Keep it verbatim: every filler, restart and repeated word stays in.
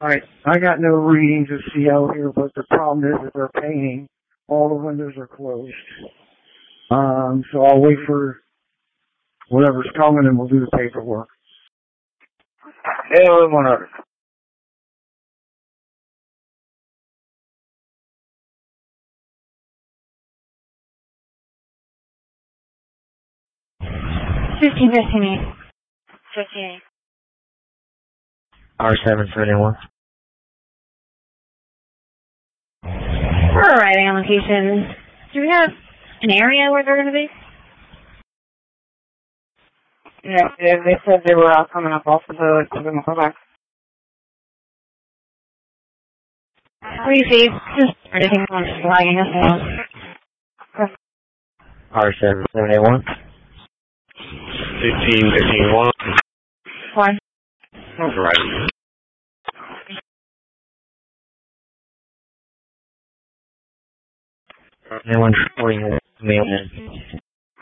Alright, I got no readings of C O here, but the problem is that they're painting. All the windows are closed. Um, so I'll wait for whatever's coming and we'll do the paperwork. Yeah, one other. Fifteen fifteen eight. Fifteen eight. R seven seventy one. We're arriving on location. Do we have an area where they're going to be? Yeah, they, they said they were all coming up off the boat. They're going to go back. What do you see? Just everything on flying us. R seven seventy one. Fifteen fifteen one. One. That's right. Anyone reporting a mailman?